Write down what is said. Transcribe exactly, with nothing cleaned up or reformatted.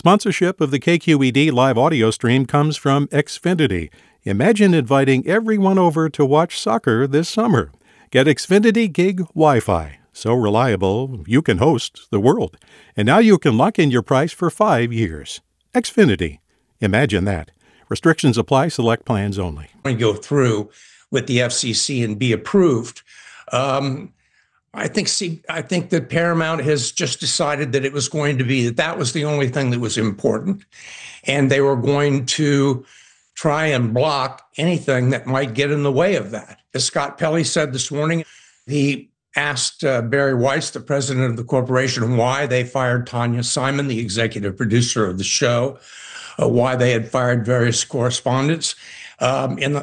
Sponsorship of the K Q E D live audio stream comes from Xfinity. Imagine inviting everyone over to watch soccer this summer. Get Xfinity Gig Wi-Fi. So reliable, you can host the world. And now you can lock in your price for five years. Xfinity. Imagine that. Restrictions apply. Select plans only. We go through with the F C C and be approved. Um, I think see, I think that Paramount has just decided that it was going to be that that was the only thing that was important, and they were going to try and block anything that might get in the way of that. As Scott Pelley said this morning, he asked uh, Barry Weiss, the president of the corporation, why they fired Tanya Simon, the executive producer of the show, uh, why they had fired various correspondents. Um, in the